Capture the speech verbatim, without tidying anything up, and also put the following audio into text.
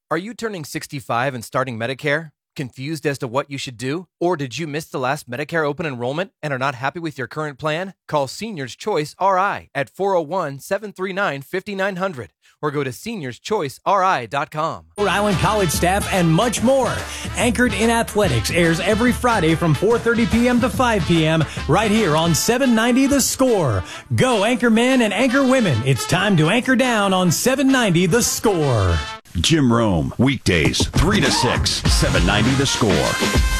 Are you turning sixty-five and starting Medicare? Confused as to what you should do? Or did you miss the last Medicare open enrollment and are not happy with your current plan? Call Seniors Choice R I at four oh one, seven three nine, five nine zero zero or go to seniors choice r i dot com. Rhode Island College staff and much more. Anchored in Athletics airs every Friday from four thirty p.m. to five p.m. right here on seven ninety The Score. Go anchor men and anchor women. It's time to anchor down on seven ninety The Score. Jim Rome, weekdays, three to six, seven ninety The Score.